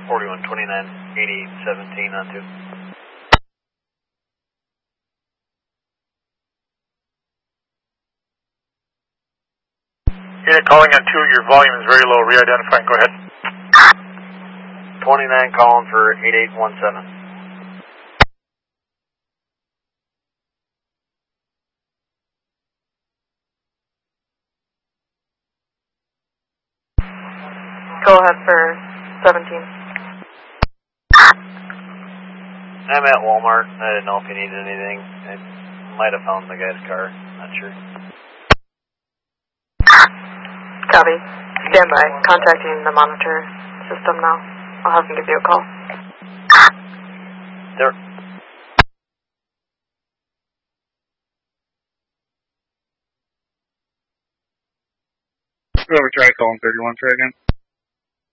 4129, 8817 on 2. Unit calling on 2, your volume is very low. Re-identifying, go ahead. 29 calling for 8817. Go ahead for 17. I'm at Walmart. I didn't know if you needed anything. I might have found the guy's car. Not sure. Copy. Stand by. Contacting the monitor system now. I'll have them give you a call. There. Whoever tried calling 31, try again.